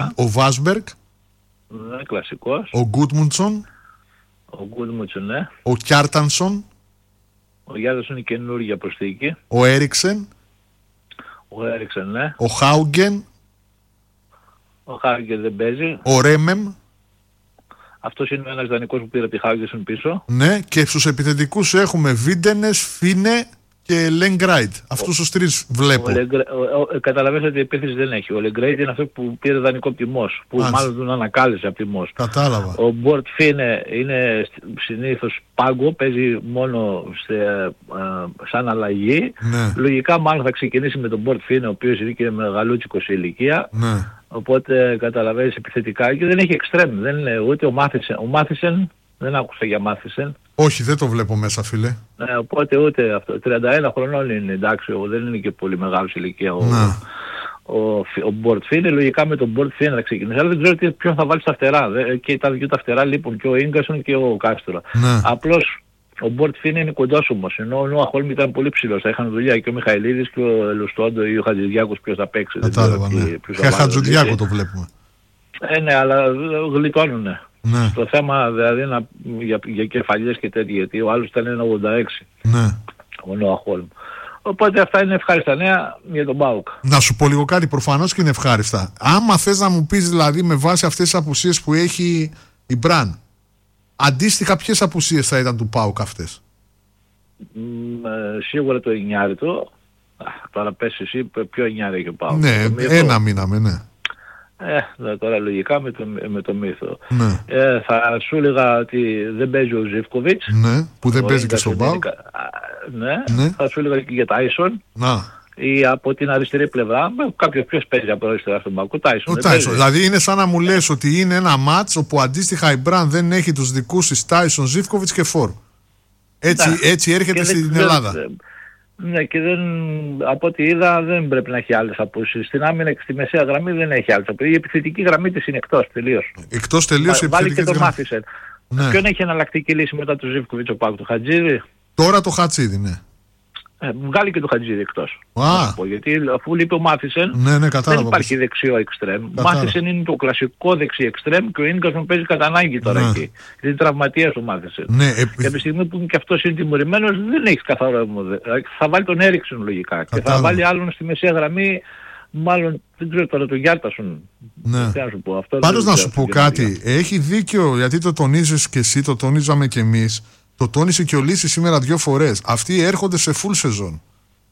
Ο Βάσμπεργκ. Ναι, κλασικός. Ο Γκούτμουντσον. Ο Γκούτμουντσον, ναι. Ο Κιάρτανσον. Ο Γιάννησον είναι καινούργια προσθήκη. Ο Έριξεν. Ο Έριξεν, ναι. Ο Χάουγκεν. Ο Χάουγκεν δεν παίζει. Ο Ρέμεμ. Αυτός είναι ένας δανεικός που πήρε τη Χάουγκεν πίσω. Ναι, και στους επιθετικούς έχουμε Βίντενες, Φίνε και Λέγκράιτ. Αυτούς τους τρεις βλέπω. Καταλαβαίνετε ότι η επίθεση δεν έχει. Ο Λέγκράιτ είναι αυτό που πήρε δανεικό από τη ΜΟΣ. Που μάλλον τον ανακάλεσε από τη ΜΟΣ. Κατάλαβα. Ο Μπορτ Φίνε είναι συνήθως πάγκο, παίζει μόνο σαν αλλαγή. Ναι. Λογικά μάλλον θα ξεκινήσει με τον Μπορτ Φίνε, ο οποίος είναι και μεγαλούτσικος σε ηλικία. Ναι. Οπότε καταλαβαίνεις επιθετικά και δεν έχει εξτρέμ. Δεν είναι ούτε ο Μάθισεν. Ο Μάθισεν, δεν άκουσα για Μάθισεν. Όχι, δεν το βλέπω μέσα, φίλε. Οπότε ούτε αυτό. 31 χρονών είναι, εντάξει, δεν είναι και πολύ μεγάλος ηλικία ο Μπορτ Φίνε. Λογικά με τον Μπορτ Φίνε θα ξεκινήσει. Αλλά δεν ξέρω ποιον θα βάλει στα φτερά. Και τα δυο τα φτερά λείπουν, και ο Ίγκασον και ο Κάστρο. Ναι. Απλώς ο Μπορτ Φίνε είναι κοντόσωμος, ενώ ο Νόα Χόλμ ήταν πολύ ψηλός. Θα είχαν δουλειά και ο Μιχαηλίδης και ο Ελουστόντο ή ο Χατζηδιάκος ποιος θα παίξει. Κατάλαβα, ναι. Και Χατζηδιάκο το βλέπουμε. Ναι, αλλά γλιτώνουνε. Ναι. Το θέμα δηλαδή για κεφαλιές και τέτοια, γιατί ο άλλος ήταν 1,86. Ναι. Ο Νόα Χόλμ. Οπότε αυτά είναι ευχάριστα νέα για τον ΠΑΟΚ. Να σου πω λίγο κάτι, προφανώς και είναι ευχάριστα. Άμα θες να μου πεις δηλαδή με βάση αυτές τις απουσίες που έχει η Μπραν, αντίστοιχα ποιες απουσίες θα ήταν του ΠΑΟΚ αυτές? Σίγουρα το εννιάριτο. Τώρα πες εσύ ποιο εννιάρι έχει ο ΠΑΟΚ. Ναι, ένα μήναμε, ναι. Τώρα λογικά με το μύθο. Ναι. Θα σου έλεγα ότι δεν παίζει ο Ζίβκοβιτς. Ναι, που δεν παίζει και στον ΠΑΟΚ. Ναι. Θα σου έλεγα και για Τάισον. Ή από την αριστερή πλευρά, κάποιος ποιος παίζει από αριστερά στον ΠΑΟΚ. Ο Τάισον. Δηλαδή είναι σαν να μου λες ότι είναι ένα μάτς όπου αντίστοιχα η Μπραν δεν έχει τους δικούς της Τάισον, Ζίβκοβιτς και Φορ. Έτσι έρχεται στην Ελλάδα. Ναι, και από ό,τι είδα δεν πρέπει να έχει άλλες απόψεις. Στην άμυνα και στη μεσαία γραμμή δεν έχει άλλες απόψεις. Η επιθετική γραμμή της είναι εκτός τελείως. Εκτός τελείως η επιθετική γραμμή. Βάλει και το Μάθισεν. Ναι. Ποιον έχει εναλλακτική λύση μετά του Ζίβκοβιτς ο ΠΑΟΚ, το Χατζίδη? Τώρα το Χατζίδη, ναι. Βγάλει και το Χατζίδη εκτός. Γιατί αφού λείπει ο Μάθισεν, δεν υπάρχει δεξιό εξτρέμ. Ο Μάθισεν είναι το κλασικό δεξί εξτρέμ και ο Ίγκασον παίζει κατά ανάγκη τώρα εκεί. Είναι τραυματίας ο Μάθισεν. Και από τη στιγμή που και αυτός είναι τιμωρημένος δεν έχει καθαρό. Θα βάλει τον Έριξον λογικά. Και θα βάλει άλλον στη μεσαία γραμμή. Μάλλον δεν ξέρω τώρα το Γιάρτασον. Ναι. Πάντως να σου πω κάτι. Έχει δίκιο, γιατί το τονίζεις και εσύ, το τονίζαμε και εμείς. Το τόνισε και ο Λύσης σήμερα 2 φορές. Αυτοί έρχονται σε full σεζόν.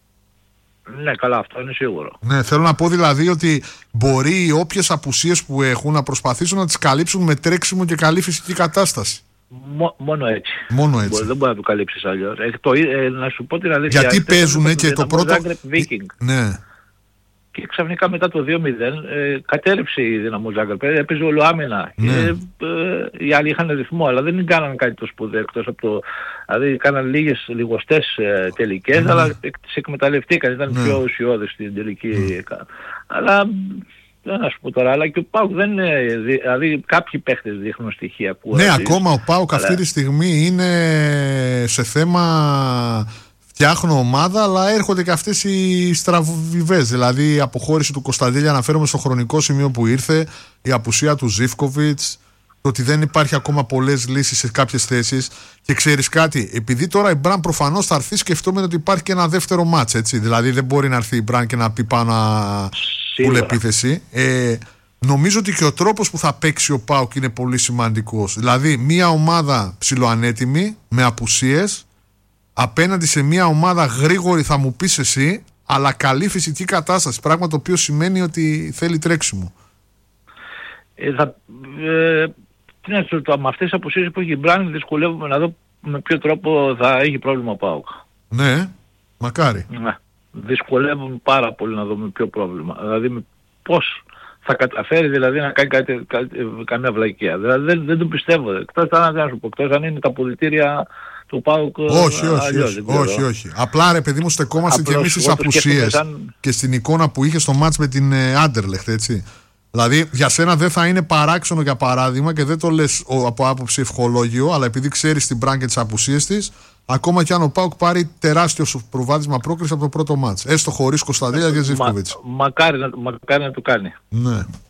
Ναι, καλά, αυτό είναι σίγουρο. Ναι, θέλω να πω δηλαδή ότι μπορεί οι όποιες απουσίες που έχουν να προσπαθήσουν να τις καλύψουν με τρέξιμο και καλή φυσική κατάσταση. Μόνο έτσι. Μόνο έτσι. Δεν μπορεί να το καλύψεις αλλιώς. Να σου πω την αλήθεια. Γιατί παίζουν και το πρώτο. Ναι. Και ξαφνικά μετά το 2-0 κατέρευσε η Δύναμο Ζάγκρεπ. Έπαιζε όλο άμυνα. Ναι. Και οι άλλοι είχαν ρυθμό, αλλά δεν κάναν κάτι το σπουδαίο εκτός από το. Δηλαδή κάναν λιγοστές τελικές, αλλά τις εκμεταλλευτήκαν. Ήταν πιο ουσιώδες στην τελική. Αλλά δεν να σου πω τώρα, αλλά και ο ΠΑΟΚ δεν είναι. Δηλαδή κάποιοι παίχτες δείχνουν στοιχεία που. Ναι, ακόμα ο ΠΑΟΚ αυτή τη στιγμή είναι σε θέμα. Φτιάχνω ομάδα, αλλά έρχονται και αυτές οι στραβιβές. Δηλαδή η αποχώρηση του Κωνσταντέλη, αναφέρομαι στο χρονικό σημείο που ήρθε, η απουσία του Ζίβκοβιτς, το ότι δεν υπάρχει ακόμα πολλές λύσεις σε κάποιες θέσεις. Και ξέρεις κάτι, επειδή τώρα η Μπραν προφανώς θα έρθει σκεφτόμενο ότι υπάρχει και ένα δεύτερο μάτς, έτσι. Δηλαδή δεν μπορεί να έρθει η Μπραν και να πει πάνω πουλεπίθεση. Νομίζω ότι και ο τρόπος που θα παίξει ο ΠΑΟΚ είναι πολύ σημαντικός. Δηλαδή μια ομάδα ψιλοανέτοιμη, με απουσίες, απέναντι σε μια ομάδα γρήγορη, θα μου πεις εσύ, αλλά καλή φυσική κατάσταση. Πράγμα το οποίο σημαίνει ότι θέλει τρέξιμο. Τι να σου πω, με αυτές τις αποσύσεις που έχει η Μπραν δυσκολεύομαι να δω με ποιο τρόπο θα έχει πρόβλημα ο ΠΑΟΚ. Ναι, μακάρι. Ναι. Δυσκολεύομαι πάρα πολύ να δω με ποιο πρόβλημα. Δηλαδή πώς θα καταφέρει δηλαδή να κάνει καμία βλακεία. Δηλαδή δεν το πιστεύω. Εκτός αν είναι τα αποδυτήρια του ΠΑΟΚ. Όχι. Απλά ρε παιδί μου, στεκόμαστε και εμείς στις απουσίες και στην εικόνα που είχε στο μάτς με την Άντερλεχτ, έτσι. Δηλαδή για σένα δεν θα είναι παράξενο, για παράδειγμα, και δεν το λες από άποψη ευχολόγιο, αλλά επειδή ξέρεις την Μπραν και τις απουσίες της, ακόμα κι αν ο ΠΑΟΚ πάρει τεράστιο προβάδισμα πρόκριση από το πρώτο μάτς, έστω χωρίς Κωνσταντέλια και Ζίβκοβιτς. Μακάρι να το κάνει. Ναι.